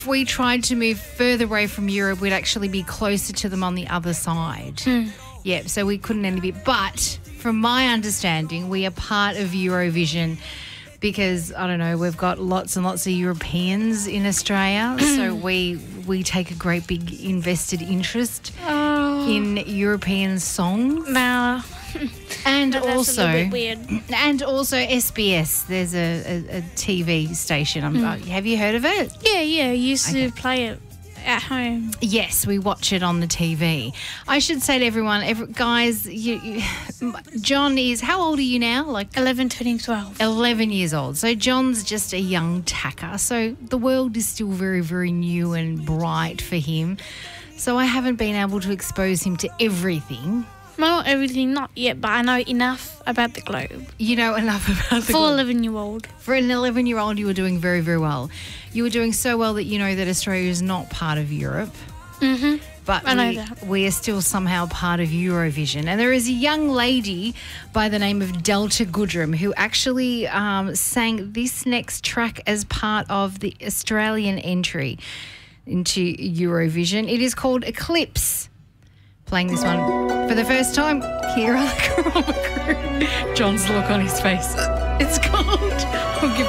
If we tried to move further away from Europe, we'd actually be closer to them on the other side. Yeah, so we couldn't end it. But from my understanding, we are part of Eurovision because, I don't know, we've got lots and lots of Europeans in Australia. So we take a great big invested interest in European songs. Nah. And That's also, a little bit weird. And also SBS. There's a TV station. Have you heard of it? Yeah. Used to play it at home. Yes, we watch it on the TV. I should say to everyone, guys, John is, how old are you now? Like 11, turning 12. 11 years old. So John's just a young tacker. So the world is still very, very new and bright for him. So I haven't been able to expose him to everything. Not everything, not yet, but I know enough about the globe. You know enough about the For globe. 11-year-old. For an 11-year-old, you were doing very, very well. You were doing so well that you know that Australia is not part of Europe. Mm-hmm. But I know that. we are still somehow part of Eurovision. And there is a young lady by the name of Delta Goodrem who actually sang this next track as part of the Australian entry into Eurovision. It is called Eclipse. Playing this one for the first time here on the Karama Crew. John's look on his face. It's called... We'll give